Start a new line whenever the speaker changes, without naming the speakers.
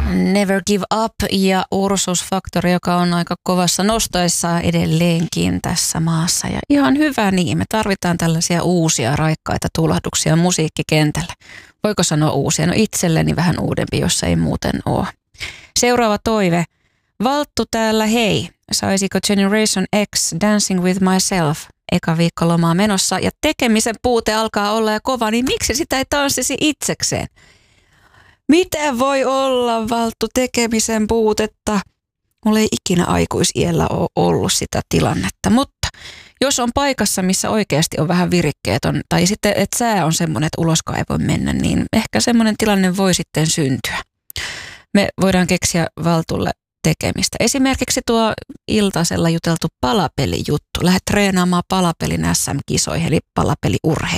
Never Give Up ja Ursus Factor, joka on aika kovassa nostoissa edelleenkin tässä maassa. Ja ihan hyvä niin, me tarvitaan tällaisia uusia raikkaita tuulahduksia musiikkikentälle. Voiko sanoa uusia? No itselleni vähän uudempi, jos ei muuten ole. Seuraava toive. Valttu täällä, hei. Saisiko Generation X Dancing with Myself? Eka viikko lomaa menossa ja tekemisen puute alkaa olla ja kova, niin miksi sitä ei tanssisi itsekseen? Miten voi olla, Valttu, tekemisen puutetta? Mulla ei ikinä aikuisiällä ole ollut sitä tilannetta, mutta jos on paikassa, missä oikeasti on vähän virikkeetön, tai sitten, että sää on semmoinen, että uloskaan ei voi mennä, niin ehkä semmoinen tilanne voi sitten syntyä. Me voidaan keksiä Valtulle tekemistä. Esimerkiksi tuo iltasella juteltu palapelijuttu. Lähdet treenaamaan palapelin SM-kisoihin, eli palapeliurheilu.